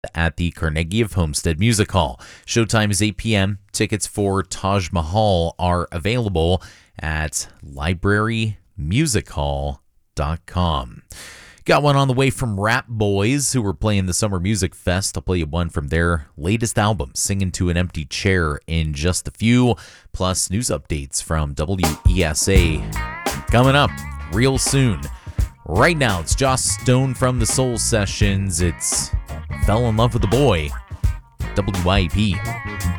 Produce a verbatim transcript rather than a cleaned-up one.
at the Carnegie of Homestead Music Hall. Showtime is eight p.m. Tickets for Taj Mahal are available at library music hall dot com. Got one on the way from Rap Boys, who were playing the Summer Music Fest. I'll play you one from their latest album, Singing to an Empty Chair, in just a few, plus news updates from W E S A coming up real soon. Right now, it's Joss Stone from the Soul Sessions. It's Fell in Love with a Boy, W I E P.